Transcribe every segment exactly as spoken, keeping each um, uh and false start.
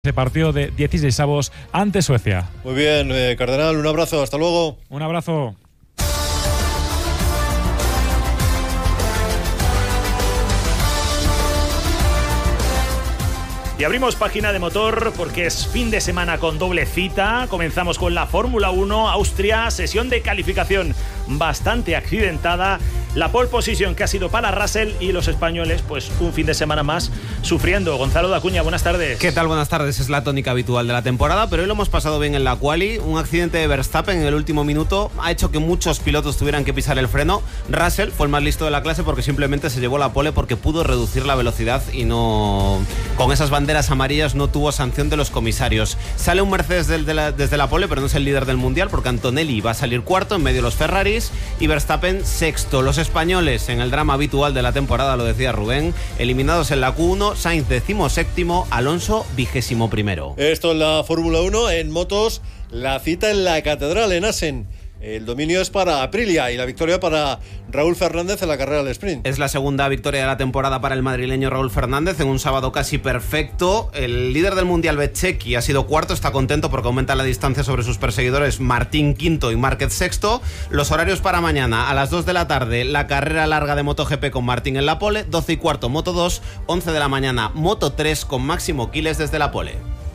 Ese partido de dieciseisavos ante Suecia. Muy bien, eh, Cardenal, un abrazo, hasta luego. Un abrazo. Y abrimos página de motor porque es fin de semana con doble cita. Comenzamos con la Fórmula uno, Austria, sesión de calificación bastante accidentada. La pole position que ha sido para Russell y los españoles, pues un fin de semana más sufriendo. Gonzalo Dacuña, buenas tardes. ¿Qué tal? Buenas tardes. Es la tónica habitual de la temporada, pero hoy lo hemos pasado bien en la quali. Un accidente de Verstappen en el último minuto ha hecho que muchos pilotos tuvieran que pisar el freno. Russell fue el más listo de la clase porque simplemente se llevó la pole porque pudo reducir la velocidad y no... con esas banderas amarillas no tuvo sanción de los comisarios. Sale un Mercedes desde la, desde la pole, pero no es el líder del mundial porque Antonelli va a salir cuarto en medio de los Ferraris y Verstappen sexto. Los españoles en el drama habitual de la temporada, lo decía Rubén, eliminados en la Q uno, Sainz decimoséptimo, Alonso vigésimo primero. Esto es la Fórmula uno. En motos, la cita en la Catedral en Assen. El dominio es para Aprilia y la victoria para Raúl Fernández en la carrera del sprint. Es la segunda victoria de la temporada para el madrileño Raúl Fernández en un sábado casi perfecto. El líder del mundial Bezzecchi ha sido cuarto, está contento porque aumenta la distancia sobre sus perseguidores Martín quinto y Márquez sexto. Los horarios para mañana: a las dos de la tarde la carrera larga de MotoGP con Martín en la pole, doce y cuarto Moto dos, once de la mañana Moto tres con Máximo Quiles desde la pole.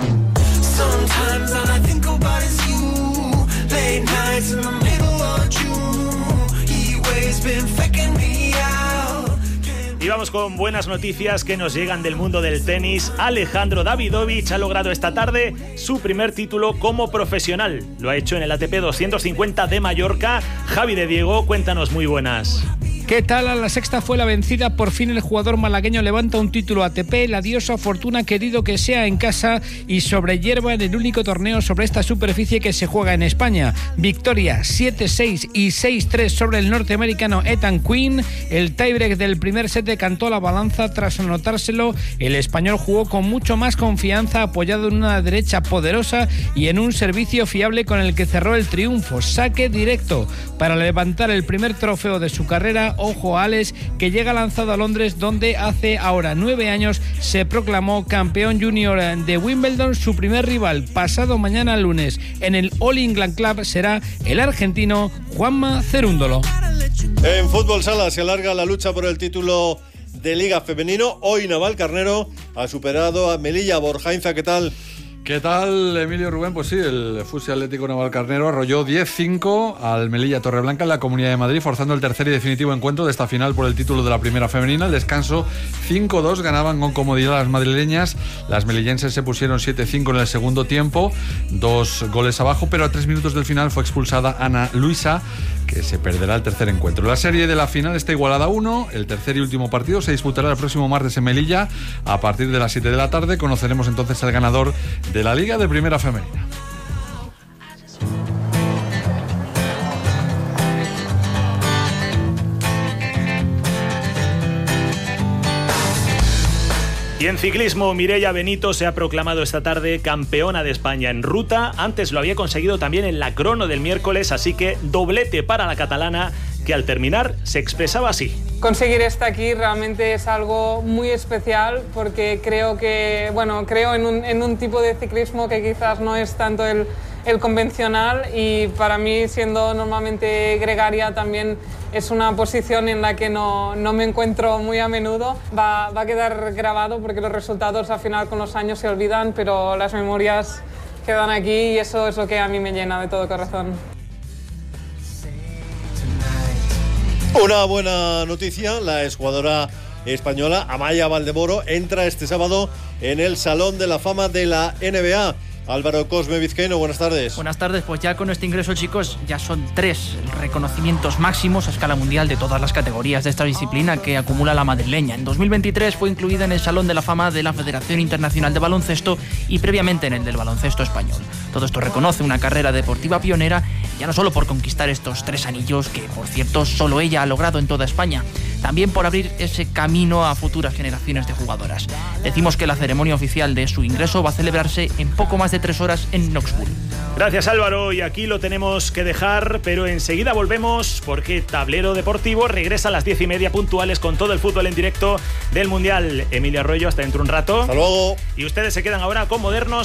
Y vamos con buenas noticias que nos llegan del mundo del tenis. Alejandro Davidovich ha logrado esta tarde su primer título como profesional. Lo ha hecho en el A T P doscientos cincuenta de Mallorca. Javi de Diego, cuéntanos, muy buenas. ¿Qué tal? A la sexta fue la vencida. Por fin el jugador malagueño levanta un título A T P. La diosa Fortuna ha querido que sea en casa y sobre hierba en el único torneo sobre esta superficie que se juega en España. Victoria siete seis y seis tres sobre el norteamericano Ethan Quinn. El tiebreak del primer set decantó la balanza. Tras anotárselo, el español jugó con mucho más confianza, apoyado en una derecha poderosa y en un servicio fiable con el que cerró el triunfo. Saque directo para levantar el primer trofeo de su carrera. Ojo a Alex, que llega lanzado a Londres, donde hace ahora nueve años se proclamó campeón junior de Wimbledon. Su primer rival pasado mañana lunes en el All England Club será el argentino Juanma Cerúndolo. En fútbol sala se alarga la lucha por el título de Liga Femenino. Hoy Navalcarnero ha superado a Melilla. Borjainza, ¿qué tal? ¿Qué tal, Emilio, Rubén? Pues sí, el Fusi Atlético Navalcarnero arrolló diez cinco al Melilla Torreblanca en la Comunidad de Madrid, forzando el tercer y definitivo encuentro de esta final por el título de la primera femenina. El descanso cinco dos, ganaban con comodidad las madrileñas. Las melillenses se pusieron siete cinco en el segundo tiempo, dos goles abajo, pero a tres minutos del final fue expulsada Ana Luisa, que se perderá el tercer encuentro. La serie de la final está igualada a uno. El tercer y último partido se disputará el próximo martes en Melilla a partir de las siete de la tarde. Conoceremos entonces al ganador de la Liga de Primera Femenina. Y en ciclismo, Mireia Benito se ha proclamado esta tarde campeona de España en ruta. Antes lo había conseguido también en la crono del miércoles, así que doblete para la catalana, que al terminar se expresaba así. Conseguir estar aquí realmente es algo muy especial porque creo que, bueno, creo en un, en un tipo de ciclismo que quizás no es tanto el, el convencional, y para mí, siendo normalmente gregaria, también es una posición en la que no, no me encuentro muy a menudo. Va, va a quedar grabado porque los resultados al final con los años se olvidan, pero las memorias quedan aquí y eso es lo que a mí me llena de todo corazón. Una buena noticia: la exjugadora española Amaya Valdemoro entra este sábado en el Salón de la Fama de la N B A. Álvaro Cosme Vizcaíno, buenas tardes. Buenas tardes, pues ya con este ingreso, chicos, ya son tres reconocimientos máximos a escala mundial de todas las categorías de esta disciplina que acumula la madrileña. En dos mil veintitrés fue incluida en el Salón de la Fama de la Federación Internacional de Baloncesto y previamente en el del baloncesto español. Todo esto reconoce una carrera deportiva pionera, ya no solo por conquistar estos tres anillos, que por cierto solo ella ha logrado en toda España, también por abrir ese camino a futuras generaciones de jugadoras. Decimos que la ceremonia oficial de su ingreso va a celebrarse en poco más de de tres horas en Knoxville. Gracias, Álvaro, y aquí lo tenemos que dejar, pero enseguida volvemos porque Tablero Deportivo regresa a las diez y media puntuales con todo el fútbol en directo del Mundial. Emilio Arroyo, hasta dentro de un rato. Hasta luego. Y ustedes se quedan ahora con Modernos.